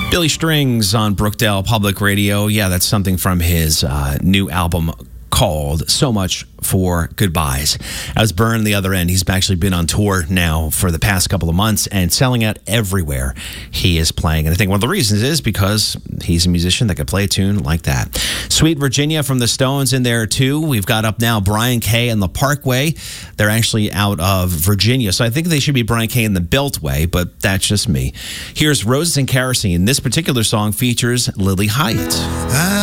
Billy Strings on Brookdale Public Radio. Yeah, that's something from his new album called So Much for Goodbyes. As Burn the other end, he's actually been on tour now for the past couple of months and selling out everywhere he is playing. And I think one of the reasons is because he's a musician that could play a tune like that. Sweet Virginia from the Stones in there too. We've got up now Brian Kay and the Parkway. They're actually out of Virginia, so I think they should be Brian Kay and the Beltway, but that's just me. Here's Roses and Kerosene. This particular song features Lily Hyatt.